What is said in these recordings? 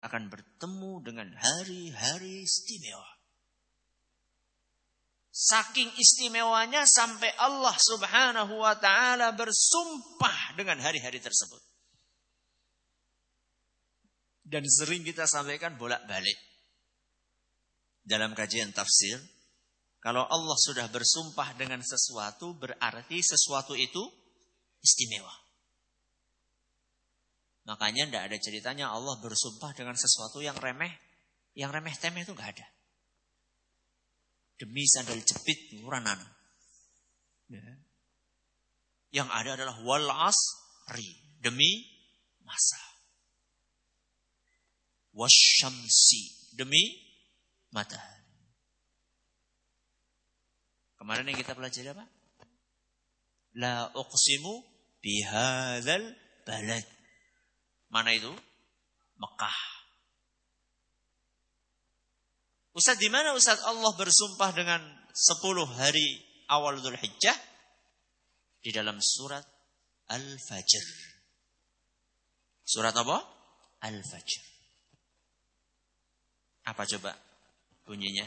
akan bertemu dengan hari-hari istimewa. Saking istimewanya sampai Allah Subhanahu wa ta'ala bersumpah dengan hari-hari tersebut. Dan sering kita sampaikan bolak-balik dalam kajian tafsir, kalau Allah sudah bersumpah dengan sesuatu, berarti sesuatu itu istimewa. Makanya tidak ada ceritanya Allah bersumpah dengan sesuatu yang remeh. Yang remeh-temeh itu tidak ada. Demi sandal jepit muranan. Ya. Yang ada adalah wal asri, demi masa. Wasyamsi, demi matahari. Kemarin yang kita pelajari apa? La uqsimu bihadzal balad. Mana itu? Mekah. Ustaz, di mana Ustaz Allah bersumpah dengan 10 hari awal Dzulhijjah? Di dalam surat Al-Fajr. Surat apa? Al-Fajr. Apa coba bunyinya?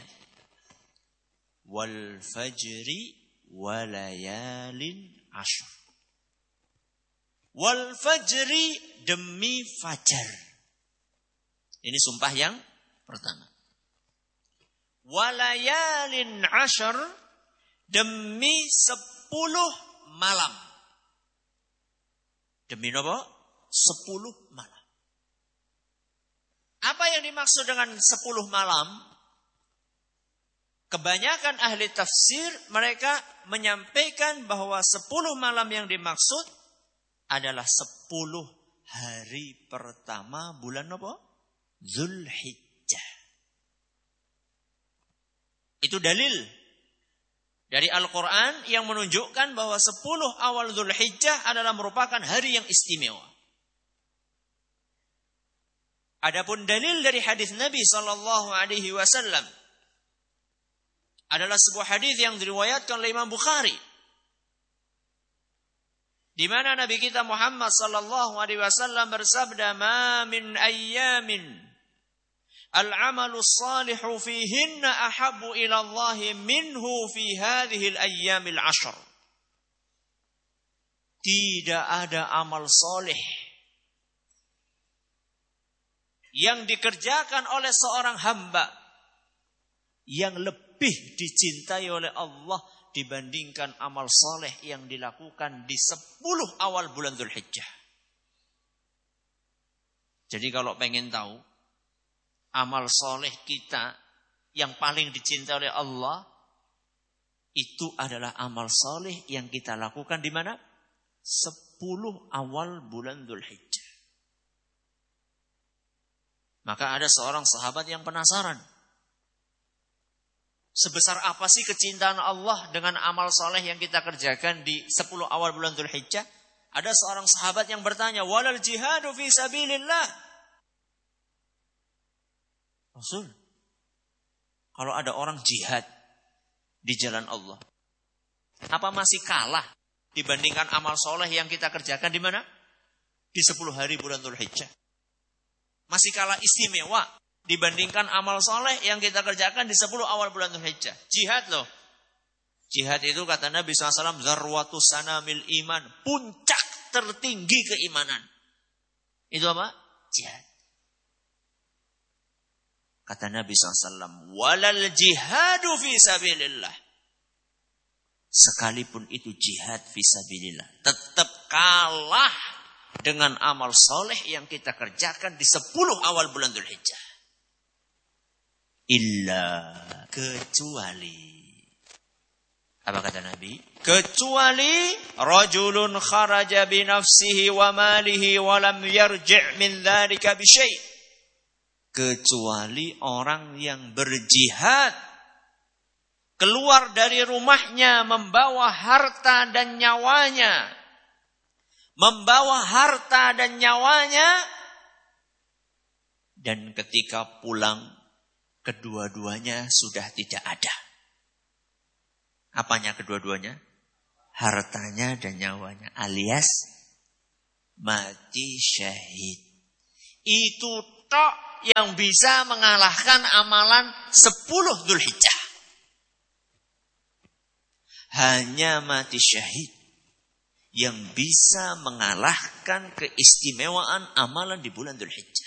Wal fajri walayalin ashr. Wal fajri, demi fajar. Ini sumpah yang pertama. Walayalin ashr, demi 10 malam. Demi apa? 10 malam. Apa yang dimaksud dengan 10 malam? Kebanyakan ahli tafsir mereka menyampaikan bahwa 10 malam yang dimaksud adalah 10 hari pertama bulan apa? Dzulhijjah. Itu dalil dari Al-Quran yang menunjukkan bahwa 10 awal Dzulhijjah adalah merupakan hari yang istimewa. Adapun dalil dari hadis Nabi SAW adalah sebuah hadis yang diriwayatkan oleh Imam Bukhari, di mana Nabi kita Muhammad SAW bersabda, "Ma min ayyamin al-amalu salihu fihinna ahabbu ila Allah minhu fi hadhihi al-ayyamil 'ashr." Tidak ada amal soleh yang dikerjakan oleh seorang hamba yang lebih dicintai oleh Allah dibandingkan amal soleh yang dilakukan di 10 awal bulan Dzulhijjah. Jadi kalau pengen tahu amal soleh kita yang paling dicintai oleh Allah, itu adalah amal soleh yang kita lakukan di mana? 10 awal bulan Dzulhijjah. Maka ada seorang sahabat yang penasaran. Sebesar apa sih kecintaan Allah dengan amal soleh yang kita kerjakan di 10 awal bulan Dzulhijjah? Ada seorang sahabat yang bertanya, walal jihadu fi sabilillah. Rasul, kalau ada orang jihad di jalan Allah, apa masih kalah dibandingkan amal soleh yang kita kerjakan di mana? Di 10 hari bulan Dzulhijjah. Masih kalah istimewa dibandingkan amal soleh yang kita kerjakan di 10 awal bulan Dzulhijjah. Jihad loh. Jihad itu kata Nabi SAW, zarwatu sanamil iman, puncak tertinggi keimanan. Itu apa? Jihad. Kata Nabi SAW, walal jihadu fi sabilillah. Sekalipun itu jihad fi sabilillah, tetap kalah dengan amal soleh yang kita kerjakan di 10 awal bulan Dzulhijjah. Illa, kecuali. Apa kata Nabi? Kecuali rajulun kharaja bi nafsihi wa malihi wa lam yarji' min dzalika bi syai'. Kecuali orang yang berjihad, keluar dari rumahnya membawa harta dan nyawanya. Membawa harta dan nyawanya, dan ketika pulang kedua-duanya sudah tidak ada. Apanya kedua-duanya? Hartanya dan nyawanya, alias mati syahid. Itu tok yang bisa mengalahkan amalan 10 Dzulhijjah. Hanya mati syahid yang bisa mengalahkan keistimewaan amalan di bulan Dzulhijjah.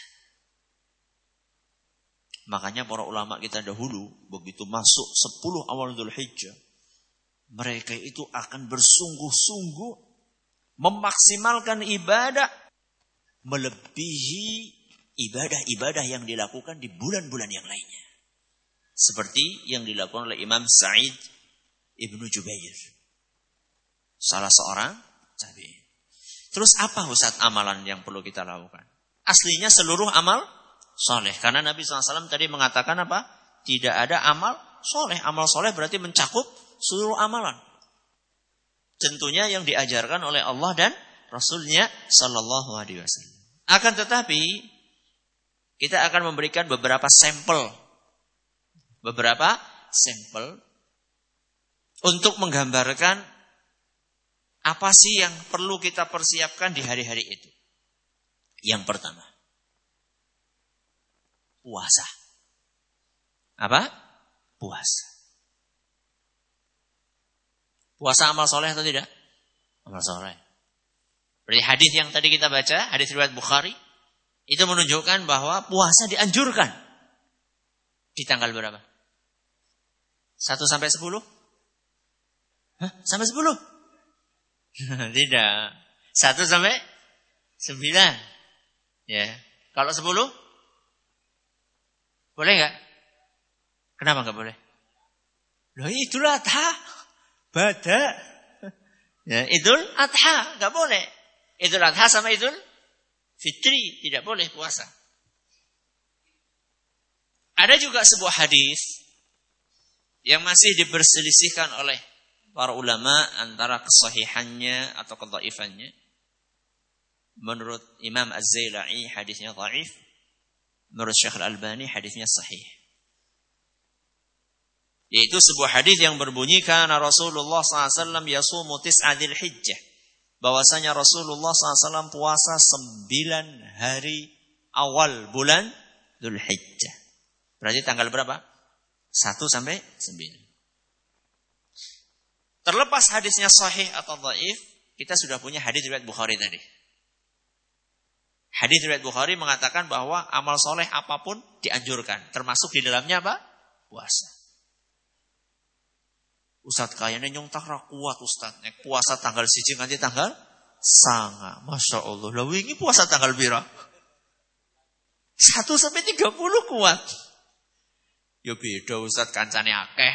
Makanya para ulama kita dahulu begitu masuk 10 awal Dzulhijjah, mereka itu akan bersungguh-sungguh memaksimalkan ibadah melebihi ibadah-ibadah yang dilakukan di bulan-bulan yang lainnya. Seperti yang dilakukan oleh Imam Sa'id Ibnu Jubair, salah seorang tabi'in. Terus apa Ustaz amalan yang perlu kita lakukan? Aslinya seluruh amal soleh. Karena Nabi SAW tadi mengatakan apa? Tidak ada amal soleh. Amal soleh berarti mencakup seluruh amalan. Tentunya yang diajarkan oleh Allah dan Rasulnya Sallallahu Alaihi Wasallam. Akan tetapi kita akan memberikan beberapa sampel. Beberapa sampel untuk menggambarkan apa sih yang perlu kita persiapkan di hari-hari itu. Yang pertama, puasa. Apa? Puasa. Puasa amal soleh atau tidak? Amal soleh. Berarti hadis yang tadi kita baca, hadis riwayat Bukhari, itu menunjukkan bahwa puasa dianjurkan. Di tanggal berapa? 1 sampai 10? Hah? Sampai 10? Tidak. 1 sampai 9. Ya. Kalau 10? Boleh enggak? Kenapa enggak boleh? Loh, Idul Adha. Bada. Ya, Idul Adha enggak boleh. Idul Adha sama Idul Fitri tidak boleh puasa. Ada juga sebuah hadis yang masih diperselisihkan oleh para ulama antara kesahihannya atau kedhaifannya. Menurut Imam Az-Zailai hadisnya dhaif. Menurut Syekh Al-Albani hadisnya sahih. Yaitu sebuah hadis yang berbunyi kana Rasulullah SAW yasumu tis'a Dzulhijjah. Bahwasanya Rasulullah SAW puasa 9 hari awal bulan Dzulhijjah. Berarti tanggal berapa? 1 sampai 9. Terlepas hadisnya sahih atau dhaif, kita sudah punya hadis riwayat Bukhari tadi. Hadis riwayat Bukhari mengatakan bahwa amal soleh apapun dianjurkan. Termasuk di dalamnya apa? Puasa. Ustaz kayaknya nyongtak kuat Ustaz. Puasa tanggal 1 nanti tanggal 9. Masya Allah. Lah wingi puasa tanggal pira? 1 sampai 30 kuat. Ya beda Ustaz kancane akeh.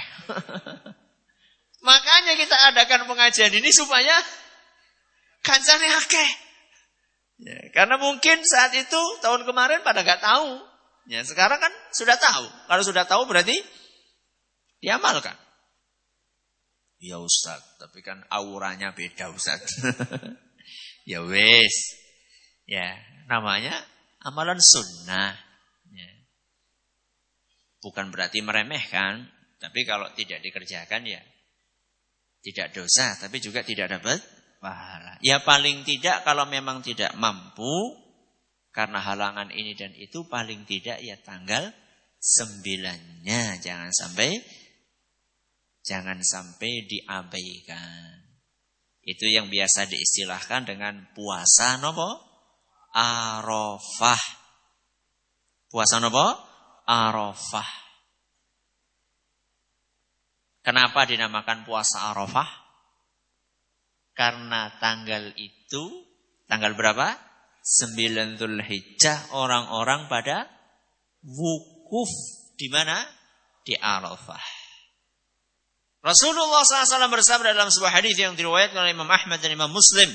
Makanya kita adakan pengajian ini supaya kancane akeh. Ya, karena mungkin saat itu tahun kemarin pada nggak tahu. Ya, sekarang kan sudah tahu. Kalau sudah tahu berarti diamalkan. Ya Ustaz, tapi kan auranya beda Ustaz. Ya wes. Ya, namanya amalan sunnah. Ya. Bukan berarti meremehkan, tapi kalau tidak dikerjakan ya tidak dosa, tapi juga tidak dapat pahala. Ya paling tidak kalau memang tidak mampu karena halangan ini dan itu, paling tidak ya tanggal 9-nya jangan sampai diabaikan. Itu yang biasa diistilahkan dengan puasa nopo? Arafah. Puasa nopo? Arafah. Kenapa dinamakan puasa Arafah? Karena tanggal itu, tanggal berapa? 9 Dzulhijjah, orang-orang pada wukuf di mana? Di Arafah. Rasulullah SAW bersabda dalam sebuah hadis yang diriwayatkan oleh Imam Ahmad dan Imam Muslim,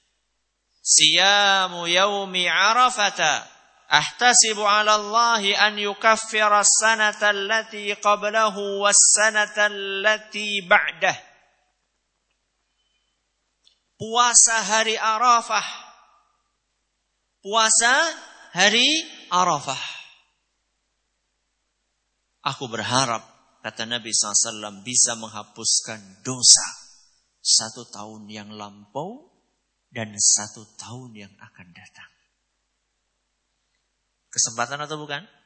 "Siyamu yaumi Arafata ahtasibu 'ala Allah an yukaffira as-sanata allati qablahu was-sanata allati ba'dah." Puasa hari Arafah. Puasa hari Arafah. Aku berharap, kata Nabi SAW, bisa menghapuskan dosa 1 tahun yang lampau dan 1 tahun yang akan datang. Kesempatan atau bukan?